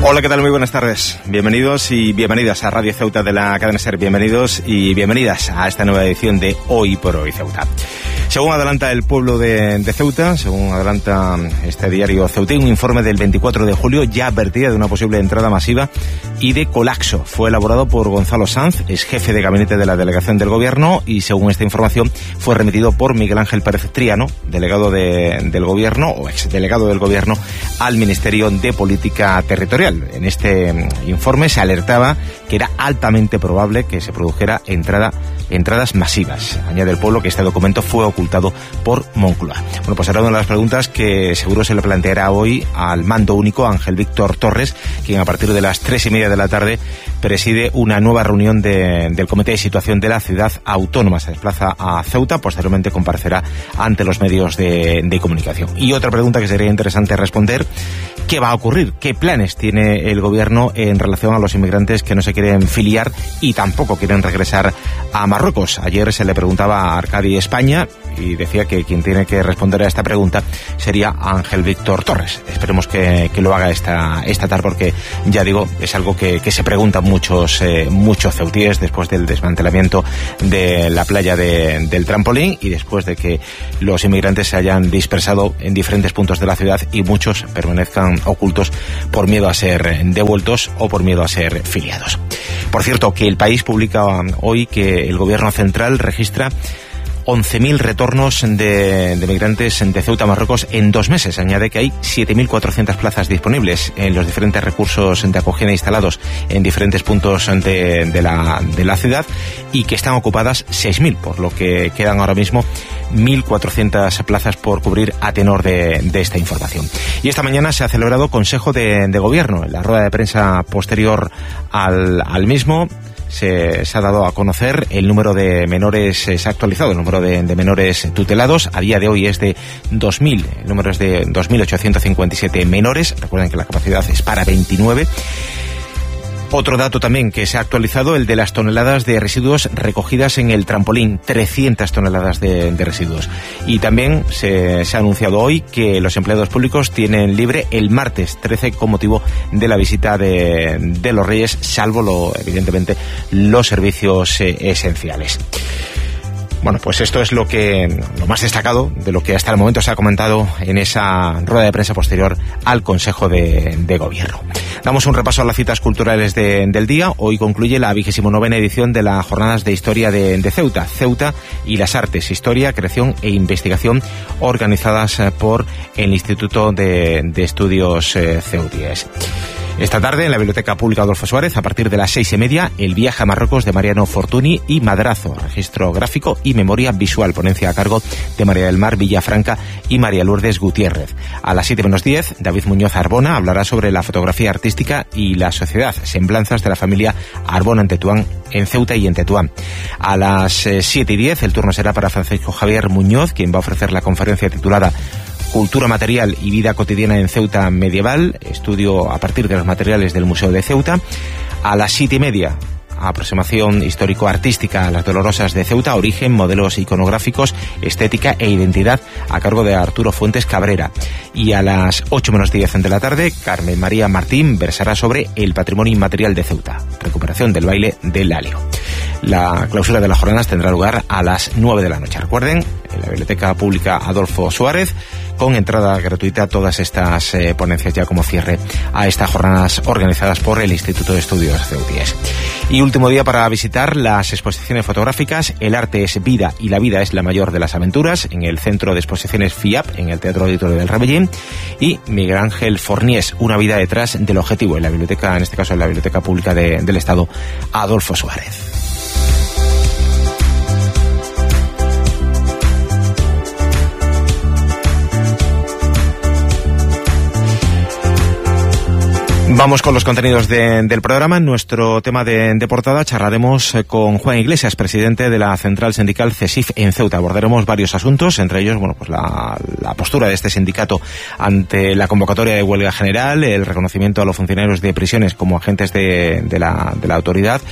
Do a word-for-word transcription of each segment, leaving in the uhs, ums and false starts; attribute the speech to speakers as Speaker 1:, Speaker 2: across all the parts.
Speaker 1: Hola, ¿qué tal? Muy buenas tardes. Bienvenidos y bienvenidas a Radio Ceuta de la cadena SER. Bienvenidos y bienvenidas a esta nueva edición de Hoy por Hoy Ceuta. Según adelanta el pueblo de, de Ceuta, según adelanta este diario Ceutí, un informe del veinticuatro de julio ya advertía de una posible entrada masiva y de colapso. Fue elaborado por Gonzalo Sanz, ex jefe de gabinete de la delegación del gobierno, y según esta información fue remitido por Miguel Ángel Pérez Triano, delegado de, del gobierno o ex delegado del gobierno, al Ministerio de Política Territorial. En este informe se alertaba que era altamente probable que se produjera entrada, entradas masivas. Añade el pueblo que este documento fue ocultado por Moncloa. Bueno, pues era una de las preguntas que seguro se le planteará hoy al mando único Ángel Víctor Torres, quien a partir de las tres y media de la tarde preside una nueva reunión de, del Comité de Situación de la Ciudad Autónoma. Se desplaza a Ceuta, posteriormente comparecerá ante los medios de, de comunicación. Y otra pregunta que sería interesante responder: ¿qué va a ocurrir? ¿Qué planes tiene el gobierno en relación a los inmigrantes que no se quieren filiar y tampoco quieren regresar a Marruecos? Ayer se le preguntaba a Arcadi España y decía que quien tiene que responder a esta pregunta sería Ángel Víctor Torres. Esperemos que, que lo haga esta, esta tarde, porque ya digo, es algo que, que se preguntan muchos, eh, muchos ceutíes después del desmantelamiento de la playa de, del Trampolín y después de que los inmigrantes se hayan dispersado en diferentes puntos de la ciudad y muchos permanezcan ocultos por miedo a ser devueltos o por miedo a ser filiados. Por cierto, que El País publica hoy que el gobierno central registra once mil retornos de, de migrantes de Ceuta a Marruecos en dos meses. Añade que hay siete mil cuatrocientas plazas disponibles en los diferentes recursos de acogida instalados en diferentes puntos de, de, la, de la ciudad y que están ocupadas seis mil, por lo que quedan ahora mismo mil cuatrocientas plazas por cubrir a tenor de, de esta información. Y esta mañana se ha celebrado Consejo de, de Gobierno. En la rueda de prensa posterior al, al mismo Se, se ha dado a conocer el número de menores, se ha actualizado el número de, de menores tutelados. A día de hoy es de dos mil, el número es de dos mil ochocientos cincuenta y siete menores. Recuerden que la capacidad es para veintinueve. Otro dato también que se ha actualizado, el de las toneladas de residuos recogidas en el Trampolín, trescientas toneladas de, de residuos. Y también se, se ha anunciado hoy que los empleados públicos tienen libre el martes trece con motivo de la visita de, de los Reyes, salvo, lo, evidentemente, los servicios eh, esenciales. Bueno, pues esto es lo que lo más destacado de lo que hasta el momento se ha comentado en esa rueda de prensa posterior al Consejo de, de Gobierno. Damos un repaso a las citas culturales de, del día. Hoy concluye la vigésimo novena edición de las Jornadas de Historia de, de Ceuta, Ceuta y las Artes, Historia, Creación e Investigación, organizadas por el Instituto de, de Estudios eh, Ceutíes. Esta tarde, en la Biblioteca Pública Adolfo Suárez, a partir de las seis y media, El viaje a Marruecos de Mariano Fortuny y Madrazo, registro gráfico y memoria visual, ponencia a cargo de María del Mar Villafranca y María Lourdes Gutiérrez. A las siete menos diez, David Muñoz Arbona hablará sobre la fotografía artística y la sociedad, semblanzas de la familia Arbona en Tetuán, en Ceuta y en Tetuán. A las eh, siete y diez, el turno será para Francisco Javier Muñoz, quien va a ofrecer la conferencia titulada Cultura material y vida cotidiana en Ceuta medieval, estudio a partir de los materiales del Museo de Ceuta. A las siete y media, aproximación histórico-artística a las Dolorosas de Ceuta, origen, modelos iconográficos, estética e identidad, a cargo de Arturo Fuentes Cabrera. Y a las ocho menos diez de la tarde, Carmen María Martín versará sobre el patrimonio inmaterial de Ceuta, recuperación del baile del Lalio. La clausura de las jornadas tendrá lugar a las nueve de la noche. Recuerden, en la Biblioteca Pública Adolfo Suárez, con entrada gratuita, todas estas eh, ponencias ya como cierre a estas jornadas organizadas por el Instituto de Estudios Ceutíes. Y último día para visitar las exposiciones fotográficas El arte es vida y la vida es la mayor de las aventuras, en el Centro de Exposiciones FIAP, en el Teatro Auditorio del Rebellín, y Miguel Ángel Forniés, Una vida detrás del objetivo, en la biblioteca, en este caso en la Biblioteca Pública de, del Estado Adolfo Suárez. Vamos con los contenidos de, del programa. En nuestro tema de, de portada charlaremos con Juan Iglesias, presidente de la Central Sindical CESIF en Ceuta. Abordaremos varios asuntos, entre ellos, bueno, pues la, la postura de este sindicato ante la convocatoria de huelga general, el reconocimiento a los funcionarios de prisiones como agentes de, de, la, de la autoridad,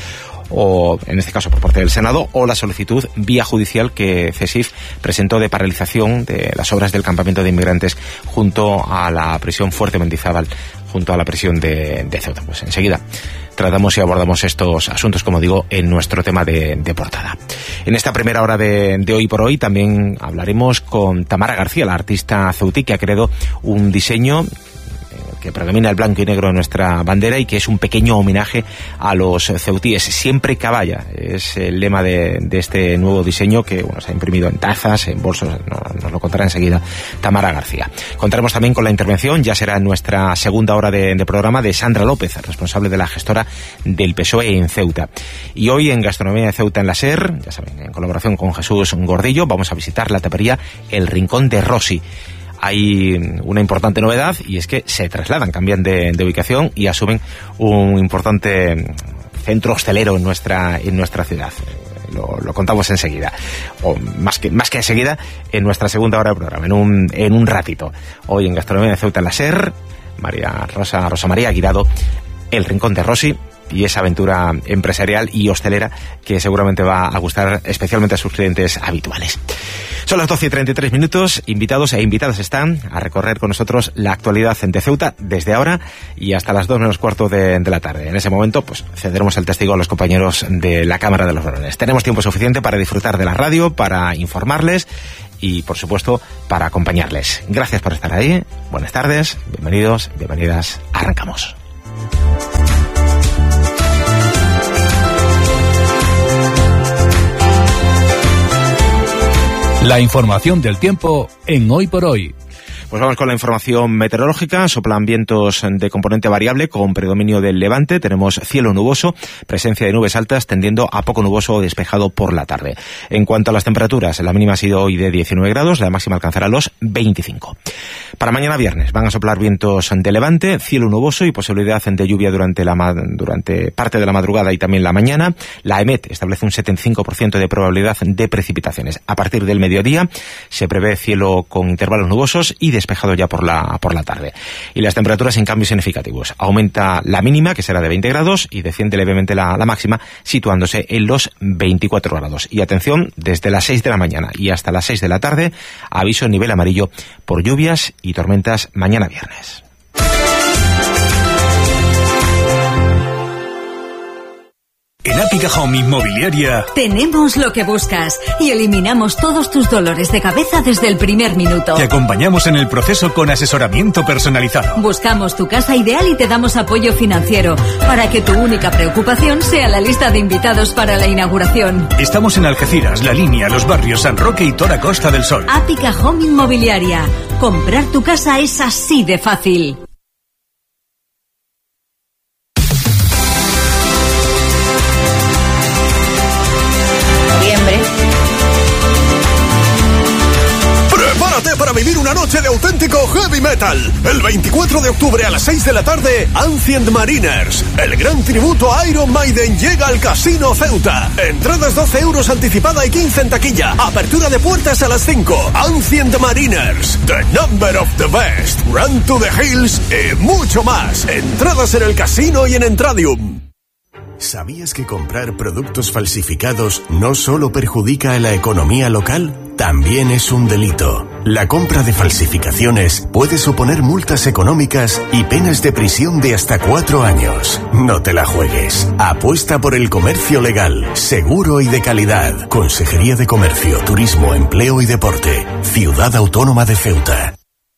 Speaker 1: o en este caso por parte del Senado, o la solicitud vía judicial que CESIF presentó de paralización de las obras del campamento de inmigrantes junto a la prisión Fuerte Mendizábal, junto a la prisión de, de Ceuta. Pues enseguida tratamos y abordamos estos asuntos, como digo, en nuestro tema de, de portada. En esta primera hora de, de Hoy por Hoy también hablaremos con Tamara García, la artista ceutí que ha creado un diseño que predomina el blanco y negro en nuestra bandera y que es un pequeño homenaje a los ceutíes. Siempre caballa es el lema de, de este nuevo diseño que bueno, se ha imprimido en tazas, en bolsos. No, nos lo contará enseguida Tamara García. Contaremos también con la intervención, ya será en nuestra segunda hora de, de programa, de Sandra López, responsable de la gestora del P S O E en Ceuta. Y hoy en Gastronomía de Ceuta en la SER, ya saben, en colaboración con Jesús Gordillo, vamos a visitar la tapería El Rincón de Rossi. Hay una importante novedad y es que se trasladan, cambian de, de ubicación y asumen un importante centro hostelero en nuestra en nuestra ciudad. Lo, lo contamos enseguida, o más que más que enseguida, en nuestra segunda hora de programa, en un en un ratito. Hoy en Gastronomía de Ceuta en la SER, María Rosa Rosa María Guirado, El Rincón de Rossi y esa aventura empresarial y hostelera que seguramente va a gustar especialmente a sus clientes habituales. Son las doce y treinta y tres minutos, invitados e invitadas están a recorrer con nosotros la actualidad de Ceuta desde ahora y hasta las dos menos cuarto de, de la tarde. En ese momento, pues cederemos el testigo a los compañeros de la Cámara de los Varones. Tenemos tiempo suficiente para disfrutar de la radio, para informarles y, por supuesto, para acompañarles. Gracias por estar ahí, buenas tardes, bienvenidos, bienvenidas, arrancamos.
Speaker 2: La información del tiempo en Hoy por Hoy.
Speaker 1: Pues vamos con la información meteorológica. Soplan vientos de componente variable con predominio del levante. Tenemos cielo nuboso, presencia de nubes altas tendiendo a poco nuboso o despejado por la tarde. En cuanto a las temperaturas, la mínima ha sido hoy de diecinueve grados, la máxima alcanzará los veinticinco. Para mañana viernes van a soplar vientos de levante, cielo nuboso y posibilidad de lluvia durante, la, durante parte de la madrugada y también la mañana. La EMET establece un setenta y cinco por ciento de probabilidad de precipitaciones. A partir del mediodía se prevé cielo con intervalos nubosos y despejado ya por la por la tarde. Y las temperaturas en cambios significativos. Aumenta la mínima, que será de veinte grados, y desciende levemente la, la máxima, situándose en los veinticuatro grados. Y atención, desde las seis de la mañana y hasta las seis de la tarde, aviso en nivel amarillo por lluvias y tormentas mañana viernes.
Speaker 2: En Ápica Home Inmobiliaria
Speaker 3: tenemos lo que buscas y eliminamos todos tus dolores de cabeza desde el primer minuto.
Speaker 2: Te acompañamos en el proceso con asesoramiento personalizado.
Speaker 3: Buscamos tu casa ideal y te damos apoyo financiero para que tu única preocupación sea la lista de invitados para la inauguración.
Speaker 2: Estamos en Algeciras, La Línea, Los Barrios, San Roque y Tora Costa del Sol.
Speaker 3: Ápica Home Inmobiliaria. Comprar tu casa es así de fácil.
Speaker 4: Para vivir una noche de auténtico heavy metal. El veinticuatro de octubre a las seis de la tarde, Ancient Mariners. El gran tributo a Iron Maiden llega al Casino Ceuta. Entradas doce euros anticipada y quince en taquilla. Apertura de puertas a las cinco. Ancient Mariners. The Number of the Best. Run to the Hills y mucho más. Entradas en el casino y en Entradium.
Speaker 5: ¿Sabías que comprar productos falsificados no solo perjudica a la economía local? También es un delito. La compra de falsificaciones puede suponer multas económicas y penas de prisión de hasta cuatro años. No te la juegues. Apuesta por el comercio legal, seguro y de calidad. Consejería de Comercio, Turismo, Empleo y Deporte. Ciudad Autónoma de Ceuta.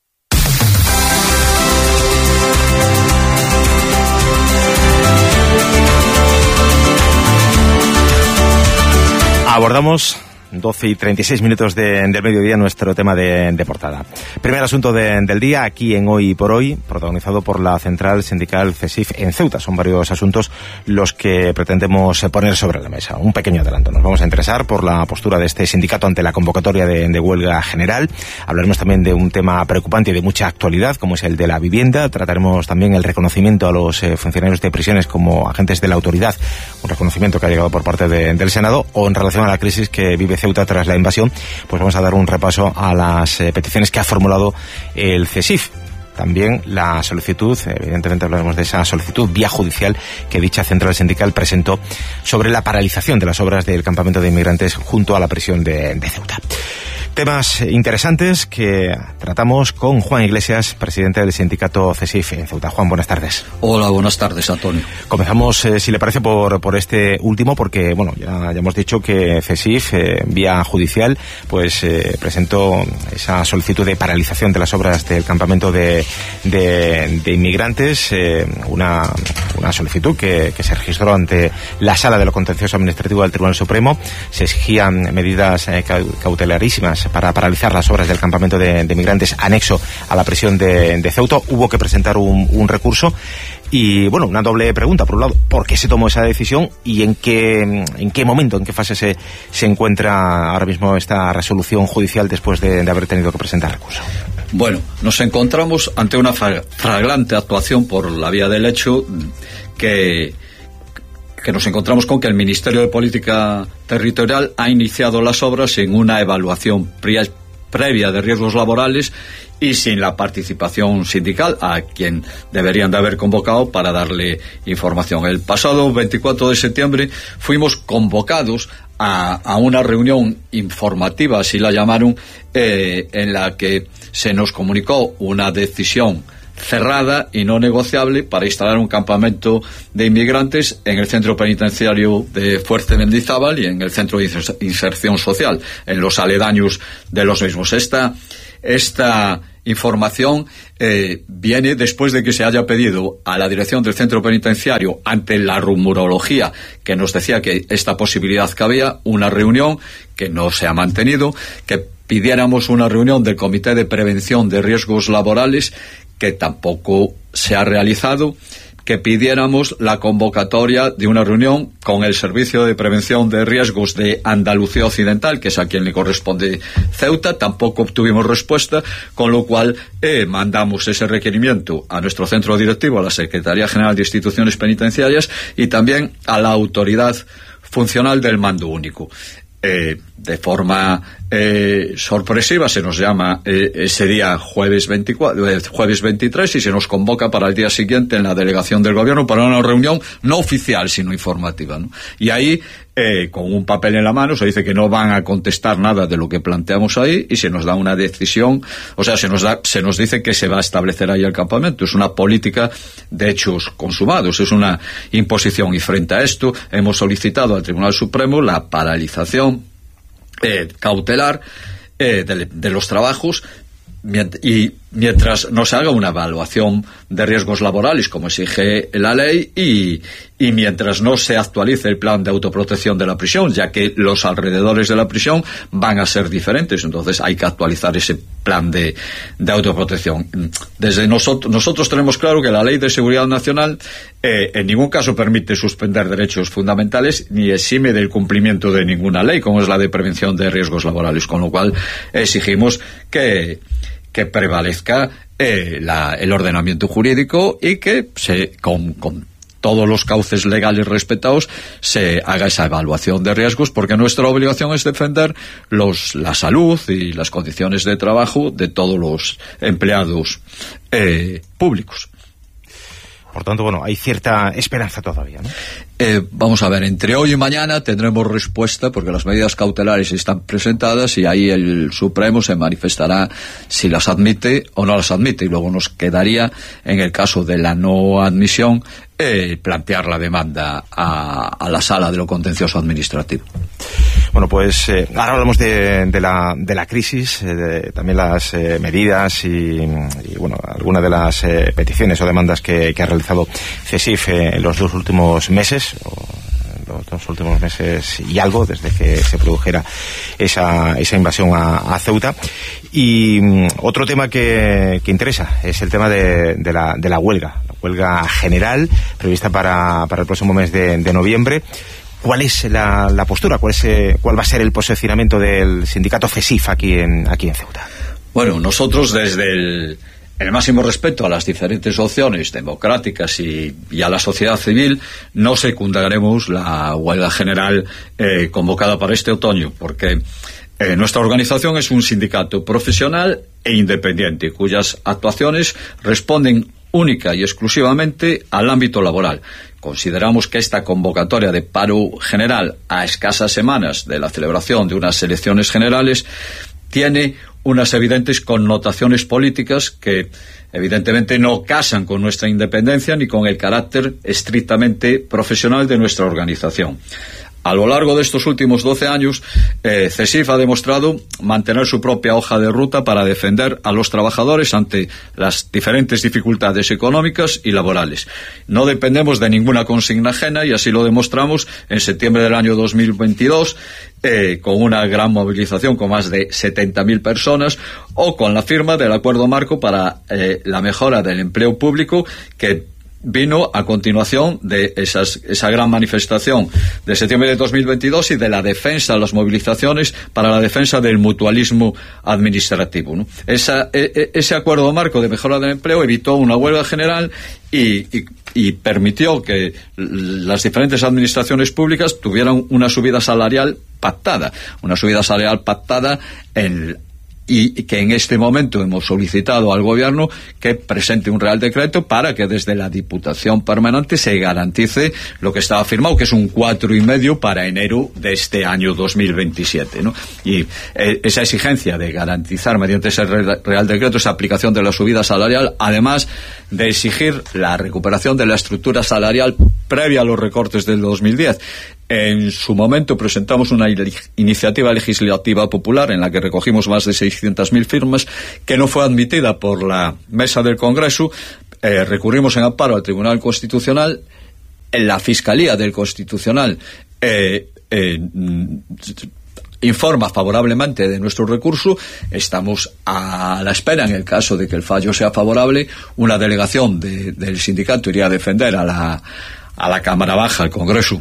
Speaker 1: Abordamos doce y treinta y seis minutos de, del mediodía nuestro tema de, de portada. Primer asunto de, del día aquí en Hoy por Hoy, protagonizado por la Central Sindical CESIF en Ceuta. Son varios asuntos los que pretendemos poner sobre la mesa. Un pequeño adelanto. Nos vamos a interesar por la postura de este sindicato ante la convocatoria de, de huelga general. Hablaremos también de un tema preocupante y de mucha actualidad, como es el de la vivienda. Trataremos también el reconocimiento a los eh, funcionarios de prisiones como agentes de la autoridad, un reconocimiento que ha llegado por parte de, del Senado, o en relación a la crisis que vive Ceuta tras la invasión, pues vamos a dar un repaso a las eh, peticiones que ha formulado el CESIF. también la solicitud, evidentemente hablaremos de esa solicitud vía judicial que dicha central sindical presentó sobre la paralización de las obras del campamento de inmigrantes junto a la prisión de, de Ceuta. Temas interesantes que tratamos con Juan Iglesias, presidente del sindicato CESIF en Ceuta. Juan, buenas tardes.
Speaker 6: Hola, buenas tardes, Antonio.
Speaker 1: Comenzamos, eh, si le parece, por, por este último, porque, bueno, ya, ya hemos dicho que CESIF, eh, vía judicial, pues eh, presentó esa solicitud de paralización de las obras del campamento de, de, de inmigrantes, eh, una, una solicitud que, que se registró ante la Sala de lo Contencioso Administrativo del Tribunal Supremo. Se exigían medidas eh, cautelarísimas para paralizar las obras del campamento de, de migrantes anexo a la prisión de, de Ceuta. Hubo que presentar un, un recurso y, bueno, una doble pregunta. Por un lado, ¿por qué se tomó esa decisión y en qué, en qué momento, en qué fase se, se encuentra ahora mismo esta resolución judicial después de, de haber tenido que presentar recurso?
Speaker 6: Bueno, nos encontramos ante una flagrante actuación por la vía del hecho que... que nos encontramos con que el Ministerio de Política Territorial ha iniciado las obras sin una evaluación pre- previa de riesgos laborales y sin la participación sindical, a quien deberían de haber convocado para darle información. El pasado veinticuatro de septiembre fuimos convocados a, a una reunión informativa, así la llamaron, eh, en la que se nos comunicó una decisión cerrada y no negociable para instalar un campamento de inmigrantes en el centro penitenciario de Fuerte Mendizábal y en el centro de inserción social, en los aledaños de los mismos. Esta, esta información eh, viene después de que se haya pedido a la dirección del centro penitenciario, ante la rumorología que nos decía que esta posibilidad cabía, una reunión que no se ha mantenido, que pidiéramos una reunión del Comité de Prevención de Riesgos Laborales, que tampoco se ha realizado, que pidiéramos la convocatoria de una reunión con el Servicio de Prevención de Riesgos de Andalucía Occidental, que es a quien le corresponde Ceuta. Tampoco obtuvimos respuesta, con lo cual eh, mandamos ese requerimiento a nuestro centro directivo, a la Secretaría General de Instituciones Penitenciarias y también a la Autoridad Funcional del Mando Único. Eh, de forma eh, sorpresiva se nos llama eh, ese día jueves veinticuatro, eh, jueves veintitrés, y se nos convoca para el día siguiente en la delegación del gobierno para una reunión no oficial sino informativa, ¿no? Y ahí eh, con un papel en la mano se dice que no van a contestar nada de lo que planteamos ahí y se nos da una decisión, o sea, se nos da, se nos dice que se va a establecer ahí el campamento. Es una política de hechos consumados, es una imposición, y frente a esto hemos solicitado al Tribunal Supremo la paralización Eh, cautelar eh, de, de los trabajos mient- y mientras no se haga una evaluación de riesgos laborales como exige la ley y, y mientras no se actualice el plan de autoprotección de la prisión, ya que los alrededores de la prisión van a ser diferentes, entonces hay que actualizar ese plan de, de autoprotección. Desde nosotros, nosotros tenemos claro que la Ley de Seguridad Nacional eh, en ningún caso permite suspender derechos fundamentales ni exime del cumplimiento de ninguna ley, como es la de prevención de riesgos laborales, con lo cual exigimos que que prevalezca eh, la, el ordenamiento jurídico y que se con, con todos los cauces legales respetados se haga esa evaluación de riesgos, porque nuestra obligación es defender los, la salud y las condiciones de trabajo de todos los empleados eh, públicos.
Speaker 1: Por tanto, bueno, hay cierta esperanza todavía, ¿no?
Speaker 6: Eh, vamos a ver, entre hoy y mañana tendremos respuesta, porque las medidas cautelares están presentadas y ahí el Supremo se manifestará si las admite o no las admite, y luego nos quedaría, en el caso de la no admisión, eh, plantear la demanda a, a la Sala de lo Contencioso Administrativo.
Speaker 1: Bueno, pues eh, ahora hablamos de, de, la, de la crisis, eh, de, también las eh, medidas y, y, bueno, algunas de las eh, peticiones o demandas que, que ha realizado CESIF eh, en los dos últimos meses, o los dos últimos meses y algo, desde que se produjera esa, esa invasión a, a Ceuta. Y um, otro tema que, que interesa es el tema de, de, la, de la huelga, la huelga general prevista para, para el próximo mes de, de noviembre. ¿Cuál es la, la postura? ¿Cuál, es, ¿Cuál va a ser el posicionamiento del sindicato CESIF aquí en, aquí en Ceuta?
Speaker 6: Bueno, nosotros desde el, el máximo respeto a las diferentes opciones democráticas y, y a la sociedad civil, no secundaremos la huelga general eh, convocada para este otoño, porque eh, nuestra organización es un sindicato profesional e independiente, cuyas actuaciones responden única y exclusivamente al ámbito laboral. Consideramos que esta convocatoria de paro general a escasas semanas de la celebración de unas elecciones generales tiene unas evidentes connotaciones políticas que evidentemente no casan con nuestra independencia ni con el carácter estrictamente profesional de nuestra organización. A lo largo de estos últimos doce años, eh, CESIF ha demostrado mantener su propia hoja de ruta para defender a los trabajadores ante las diferentes dificultades económicas y laborales. No dependemos de ninguna consigna ajena y así lo demostramos en septiembre del año dos mil veintidós, eh, con una gran movilización con más de setenta mil personas, o con la firma del acuerdo marco para eh, la mejora del empleo público, que vino a continuación de esas, esa gran manifestación de septiembre de dos mil veintidós y de la defensa, las movilizaciones para la defensa del mutualismo administrativo, ¿no? Esa, e, ese acuerdo marco de mejora del empleo evitó una huelga general y, y, y permitió que las diferentes administraciones públicas tuvieran una subida salarial pactada, una subida salarial pactada en y que en este momento hemos solicitado al Gobierno que presente un Real Decreto para que desde la Diputación Permanente se garantice lo que estaba firmado, que es un cuatro y medio para enero de este año dos mil veintisiete, ¿no? Y eh, esa exigencia de garantizar mediante ese Real Decreto esa aplicación de la subida salarial, además de exigir la recuperación de la estructura salarial previa a los recortes del dos mil diez. En su momento presentamos una iniciativa legislativa popular en la que recogimos más de seiscientas mil firmas, que no fue admitida por la mesa del Congreso. Eh, recurrimos en amparo al Tribunal Constitucional. En la Fiscalía del Constitucional eh, eh, informa favorablemente de nuestro recurso. Estamos a la espera, en el caso de que el fallo sea favorable, una delegación de, del sindicato iría a defender a la, a la Cámara Baja, al Congreso,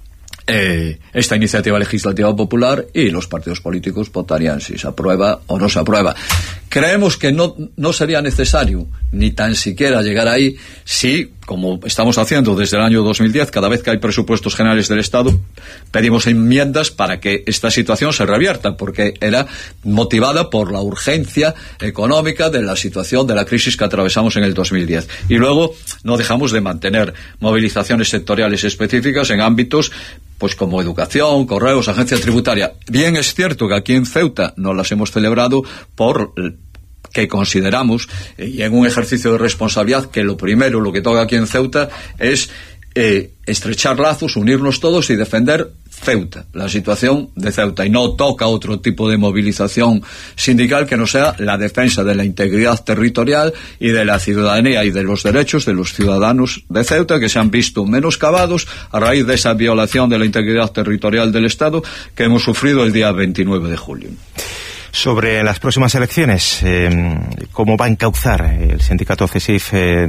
Speaker 6: Eh, esta iniciativa legislativa popular, y los partidos políticos votarían si se aprueba o no se aprueba. Creemos que no, no sería necesario ni tan siquiera llegar ahí si, como estamos haciendo desde el año dos mil diez, cada vez que hay presupuestos generales del Estado, pedimos enmiendas para que esta situación se revierta, porque era motivada por la urgencia económica de la situación de la crisis que atravesamos en el dos mil diez. Y luego no dejamos de mantener movilizaciones sectoriales específicas en ámbitos pues como educación, correos, agencia tributaria. Bien es cierto que aquí en Ceuta no las hemos celebrado por que consideramos, y en un ejercicio de responsabilidad, que lo primero, lo que toca aquí en Ceuta es eh, estrechar lazos, unirnos todos y defender Ceuta, la situación de Ceuta, y no toca otro tipo de movilización sindical que no sea la defensa de la integridad territorial y de la ciudadanía y de los derechos de los ciudadanos de Ceuta, que se han visto menoscabados a raíz de esa violación de la integridad territorial del Estado que hemos sufrido el día veintinueve de julio.
Speaker 1: Sobre las próximas elecciones, eh, ¿cómo va a encauzar el sindicato CESIF eh,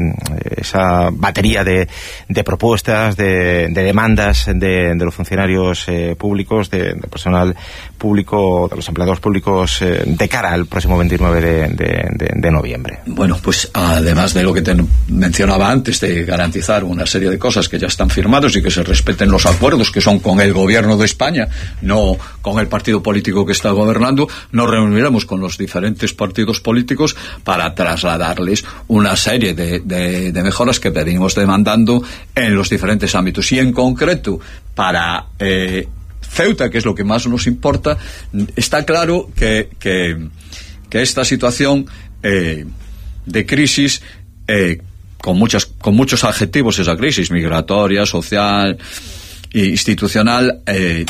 Speaker 1: esa batería de, de propuestas, de, de demandas de, de los funcionarios eh, públicos, de, de personal público, de los empleados públicos, eh, de cara al próximo veintinueve de, de, de, de noviembre?
Speaker 6: Bueno, pues además de lo que te mencionaba antes, de garantizar una serie de cosas que ya están firmados y que se respeten los acuerdos que son con el Gobierno de España, no con el partido político que está gobernando, no reuniremos con los diferentes partidos políticos para trasladarles una serie de, de, de mejoras que venimos demandando en los diferentes ámbitos. Y en concreto, para eh, Ceuta, que es lo que más nos importa, está claro que, que, que esta situación eh, de crisis, eh, con, muchas, con muchos adjetivos, esa crisis migratoria, social e institucional, eh,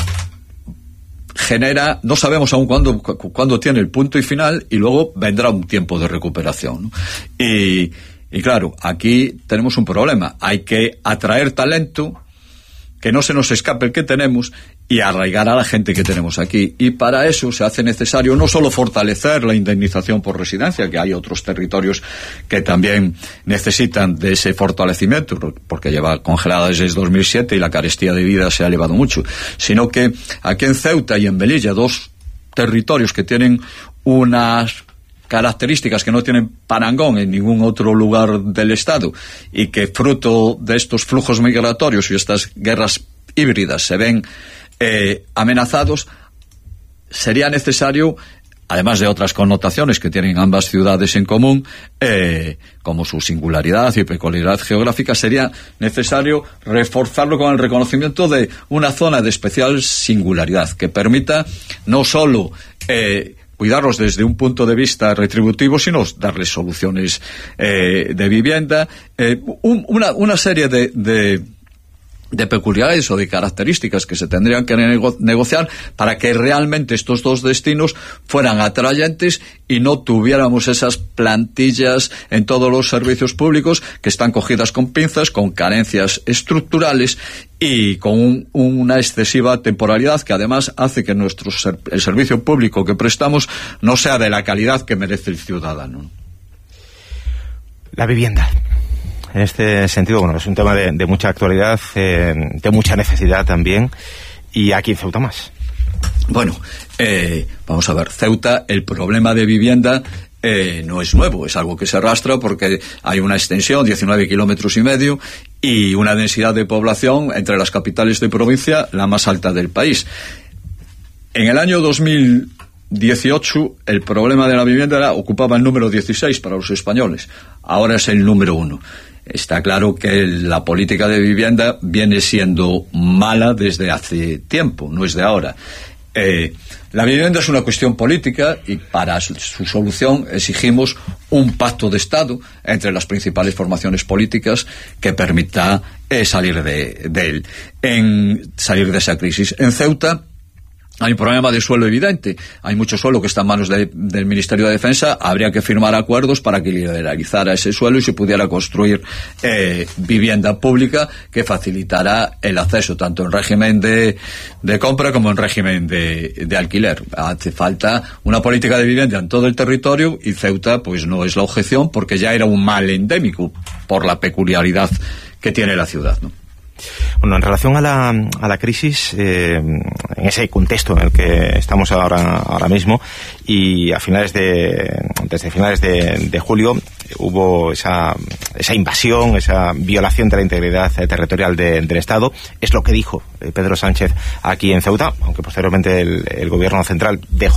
Speaker 6: genera, no sabemos aún cuándo, cuándo tiene el punto y final, y luego vendrá un tiempo de recuperación, ¿no? Y, y claro, aquí tenemos un problema. Hay que atraer talento, que no se nos escape el que tenemos, y arraigar a la gente que tenemos aquí. Y para eso se hace necesario no solo fortalecer la indemnización por residencia, que hay otros territorios que también necesitan de ese fortalecimiento, porque lleva congelada desde dos mil siete y la carestía de vida se ha elevado mucho, sino que aquí en Ceuta y en Melilla, dos territorios que tienen unas características que no tienen parangón en ningún otro lugar del Estado, y que fruto de estos flujos migratorios y estas guerras híbridas se ven eh, amenazados, sería necesario además de otras connotaciones que tienen ambas ciudades en común, eh, como su singularidad y peculiaridad geográfica, sería necesario reforzarlo con el reconocimiento de una zona de especial singularidad que permita no solo eh, cuidarlos desde un punto de vista retributivo, sino darles soluciones eh, de vivienda, eh, un, una, una serie de, de de peculiaridades o de características que se tendrían que nego- negociar para que realmente estos dos destinos fueran atrayentes y no tuviéramos esas plantillas en todos los servicios públicos que están cogidas con pinzas, con carencias estructurales y con un, una excesiva temporalidad que además hace que nuestro ser- el servicio público que prestamos no sea de la calidad que merece el ciudadano.
Speaker 1: La vivienda. En este sentido, bueno, es un tema de, de mucha actualidad, eh, de mucha necesidad también, y aquí en Ceuta más.
Speaker 6: Bueno, eh, vamos a ver, Ceuta, el problema de vivienda eh, no es nuevo, es algo que se arrastra porque hay una extensión, diecinueve kilómetros y medio, y una densidad de población entre las capitales de provincia la más alta del país. En el año dos mil dieciocho, el problema de la vivienda era, ocupaba el número dieciséis para los españoles, ahora es el número uno. Está claro que la política de vivienda viene siendo mala desde hace tiempo, no es de ahora. Eh, la vivienda es una cuestión política y para su, su solución exigimos un pacto de Estado entre las principales formaciones políticas que permita eh, salir de, de él, en salir de esa crisis. En Ceuta hay un problema de suelo evidente. Hay mucho suelo que está en manos de, del Ministerio de Defensa. Habría que firmar acuerdos para que liberalizara ese suelo y se pudiera construir eh, vivienda pública que facilitará el acceso tanto en régimen de, de compra como en régimen de, de alquiler. Hace falta una política de vivienda en todo el territorio y Ceuta pues no es la objeción porque ya era un mal endémico por la peculiaridad que tiene la ciudad, ¿no?
Speaker 1: Bueno, en relación a la, a la crisis, eh, en ese contexto en el que estamos ahora, ahora mismo, y a finales de, desde finales de, de julio, hubo esa, esa invasión, esa violación de la integridad territorial de, del Estado. Es lo que dijo Pedro Sánchez aquí en Ceuta, aunque posteriormente el, el gobierno central dejó